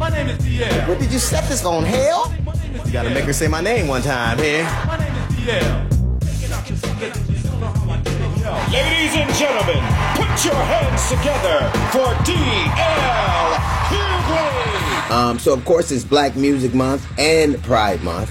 My name is DL. What did you set this on, hell? You gotta make her say my name one time here. My name is DL. Ladies and gentlemen, put your hands together for DL Hughley. So of course it's Black Music Month and Pride Month.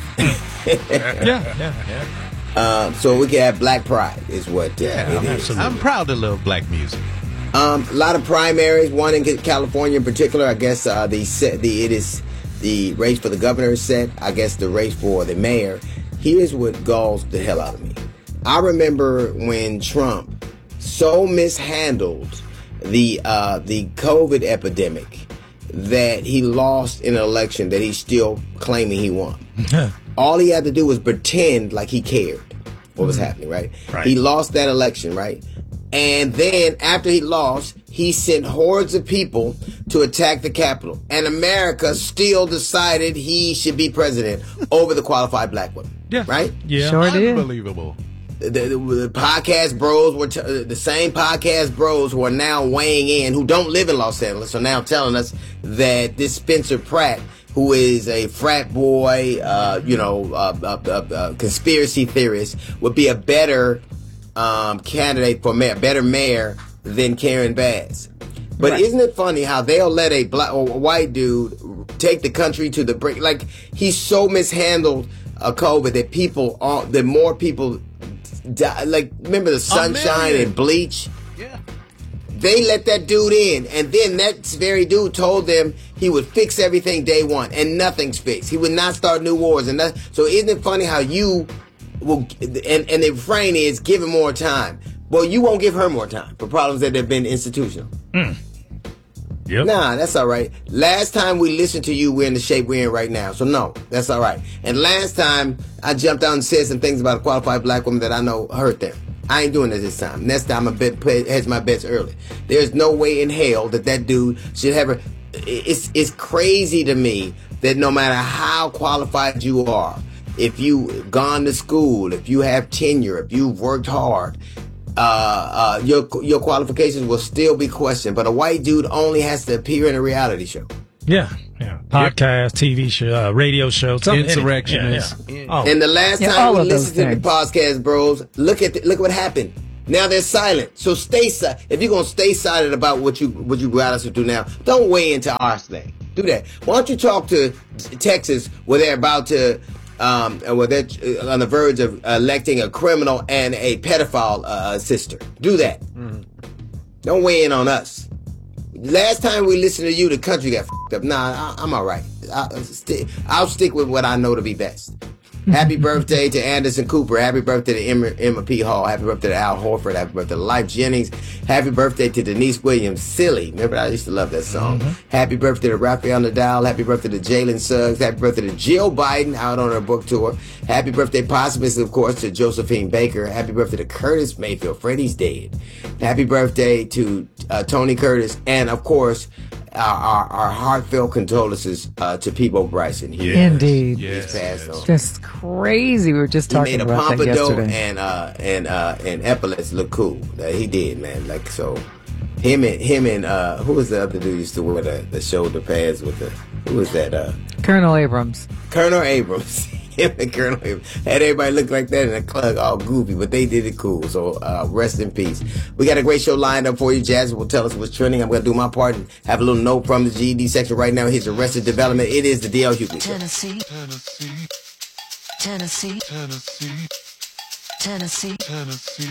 So we can have Black Pride is what it is. Absolutely. I'm proud to love black music. A lot of primaries, one in California in particular. I guess it is the race for the governor is set. I guess the race for the mayor. Here's what galls the hell out of me. I remember when Trump so mishandled the COVID epidemic that he lost in an election that he's still claiming he won. All he had to do was pretend like he cared what was happening, right? He lost that election, right? And then after he lost, he sent hordes of people to attack the Capitol. And America still decided he should be president over the qualified black woman. Yeah. Right? Yeah. Sure did. Unbelievable. The podcast bros were the same podcast bros who are now weighing in, who don't live in Los Angeles, are now telling us that this Spencer Pratt, who is a frat boy, conspiracy theorist, would be a better candidate for mayor, better mayor than Karen Bass. But isn't it funny how they'll let a black or white dude take the country to the brink? Like, he's so mishandled COVID that more people die. Like, remember the Sunshine and Bleach? Yeah. They let that dude in, and then that very dude told them he would fix everything day one, and nothing's fixed. He would not start new wars, and so isn't it funny how you will, and the refrain is give him more time. Well, you won't give her more time for problems that have been institutional. Yep. Nah, that's all right. Last time we listened to you, we're in the shape we're in right now. So no, that's all right. And last time I jumped out and said some things about a qualified black woman that I know hurt them. I ain't doing it this time. Next time I hedge my bets early. There's no way in hell that dude should have her. It's crazy to me that no matter how qualified you are, if you've gone to school, if you have tenure, if you've worked hard, your qualifications will still be questioned. But a white dude only has to appear in a reality show. Yeah. Podcast, TV show, radio show, Insurrectionist. And the last time we listened to the podcast, bros, look what happened. Now they're silent. So stay silent. If you're gonna stay silent about what you got us to do now, don't weigh into our thing. Do that. Why don't you talk to Texas where they're about to where they're on the verge of electing a criminal and a pedophile sister. Do that. Don't weigh in on us. Last time we listened to you, the country got f***ed up. Nah, I'm all right. I'll stick with what I know to be best. Happy birthday to Anderson Cooper. Happy birthday to Emma P. Hall. Happy birthday to Al Horford. Happy birthday to Life Jennings. Happy birthday to Denise Williams. Silly. Remember, I used to love that song. Happy birthday to Rafael Nadal. Happy birthday to Jalen Suggs. Happy birthday to Jill Biden out on her book tour. Happy birthday, posthumously, of course, to Josephine Baker. Happy birthday to Curtis Mayfield. Freddie's dead. Happy birthday to Tony Curtis. And, of course, our heartfelt condolences to Peabo Bryson. Indeed. He's passed on. Just crazy. We were just talking about that yesterday. And epaulets look cool. He did, man. Like, so him and who was the other dude used to wear the shoulder pads with who was that? Colonel Abrams. Colonel Abrams. Him and Colonel Abrams had everybody look like that in a club, all goofy, but they did it cool. So rest in peace. We got a great show lined up for you. Jazz will tell us what's trending. I'm going to do my part and have a little note from the GED section right now. Here's Arrested Development. It is the DL Hughley Show. Tennessee. Tennessee. Tennessee. Tennessee. Tennessee. Tennessee.